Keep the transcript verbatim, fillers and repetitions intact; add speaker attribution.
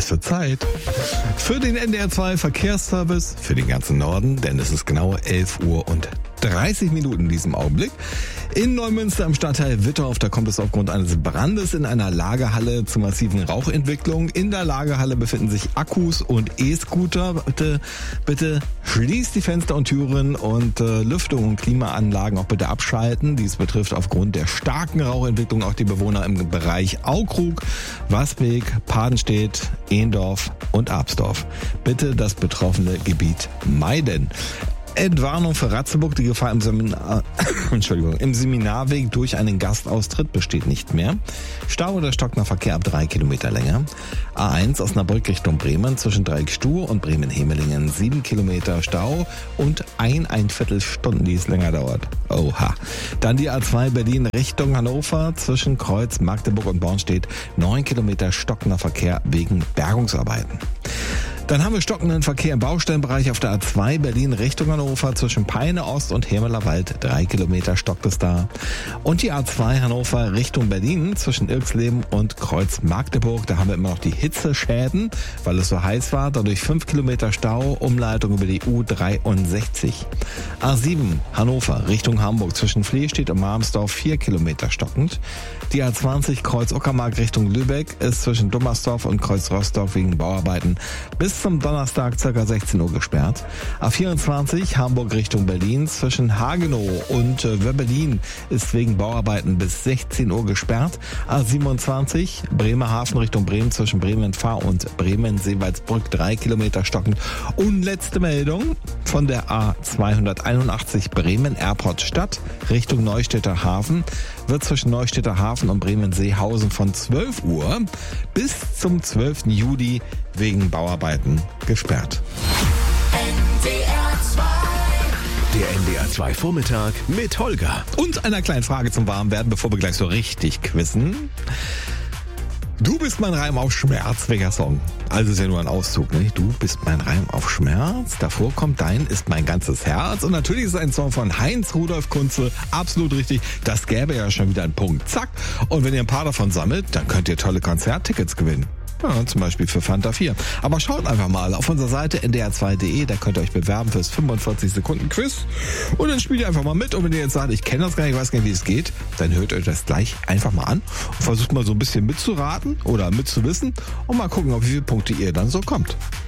Speaker 1: Es wird Zeit für den N D R zwei Verkehrsservice für den ganzen Norden, denn es ist genau elf Uhr und dreißig Minuten in diesem Augenblick. In Neumünster im Stadtteil Wittorf, da kommt es aufgrund eines Brandes in einer Lagerhalle zu massiven Rauchentwicklungen. In der Lagerhalle befinden sich Akkus und E-Scooter. Bitte, bitte schließt die Fenster und Türen und äh, Lüftung und Klimaanlagen auch bitte abschalten. Dies betrifft aufgrund der starken Rauchentwicklung auch die Bewohner im Bereich Aukrug, Wasbeek, Padenstedt, Ehendorf und Absdorf. Bitte das betroffene Gebiet meiden. Entwarnung für Ratzeburg, die Gefahr im Seminar, Entschuldigung, im Seminarweg durch einen Gastaustritt besteht nicht mehr. Stau oder stockender Verkehr ab drei Kilometer länger. A eins Osnabrück Richtung Bremen zwischen Dreieckstuhl und Bremen-Hemelingen sieben Kilometer Stau und ein ein Viertelstunden, die es länger dauert. Oha. Dann die A zwei Berlin Richtung Hannover zwischen Kreuz, Magdeburg und Bornstedt neun Kilometer stockender Verkehr wegen Bergungsarbeiten. Dann haben wir stockenden Verkehr im Baustellenbereich auf der A zwei Berlin Richtung Hannover zwischen Peine Ost und Hermelerwald. Drei Kilometer stockt es da. Und die A zwei Hannover Richtung Berlin zwischen Ilksleben und Kreuz Magdeburg. Da haben wir immer noch die Hitzeschäden, weil es so heiß war. Dadurch fünf Kilometer Stau, Umleitung über die U dreiundsechzig. A sieben Hannover Richtung Hamburg zwischen Flehstedt und Marmsdorf vier Kilometer stockend. Die A zwanzig Kreuz Uckermark Richtung Lübeck ist zwischen Dummersdorf und Kreuz Rostock wegen Bauarbeiten bis zum Donnerstag ca. sechzehn Uhr gesperrt. A vierundzwanzig Hamburg Richtung Berlin zwischen Hagenow und äh, Wöbbelin ist wegen Bauarbeiten bis sechzehn Uhr gesperrt. A siebenundzwanzig Bremerhaven Richtung Bremen zwischen Bremen-Fahr und Bremen-Seewaldsbrück drei Kilometer stockend. Und letzte Meldung von der A zweihunderteinundachtzig Bremen-Airport Stadt Richtung Neustädter Hafen wird zwischen Neustädter Hafen und Bremen-Seehausen von zwölf Uhr bis zum zwölften Juli wegen Bauarbeiten gesperrt.
Speaker 2: N D R zwei.
Speaker 3: Der N D R zwei Vormittag mit Holger.
Speaker 1: Und einer kleinen Frage zum Warmwerden, bevor wir gleich so richtig quizzen. Du bist mein Reim auf Schmerz, welcher Song? Also ist ja nur ein Auszug, nicht? Du bist mein Reim auf Schmerz. Davor kommt Dein ist mein ganzes Herz. Und natürlich ist es ein Song von Heinz Rudolf Kunze. Absolut richtig. Das gäbe ja schon wieder einen Punkt. Zack. Und wenn ihr ein paar davon sammelt, dann könnt ihr tolle Konzerttickets gewinnen. Ja, zum Beispiel für Fanta vier. Aber schaut einfach mal auf unserer Seite n d r zwei punkt d e, da könnt ihr euch bewerben fürs fünfundvierzig Sekunden Quiz. Und dann spielt ihr einfach mal mit. Und wenn ihr jetzt sagt, ich kenne das gar nicht, ich weiß gar nicht, wie es geht, dann hört euch das gleich einfach mal an und versucht mal so ein bisschen mitzuraten oder mitzuwissen und mal gucken, auf wie viele Punkte ihr dann so kommt.